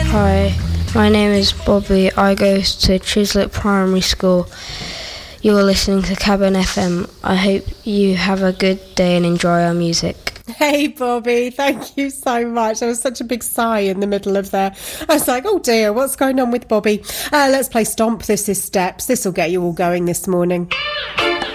Hi, my name is Bobby. I go to Chislett Primary School. You're listening to Cabin FM. I hope you have a good day and enjoy our music. Hey Bobby, thank you so much. There was such a big sigh in the middle of there. I was like, oh dear, what's going on with Bobby? Let's play Stomp. This is Steps. This will get you all going this morning.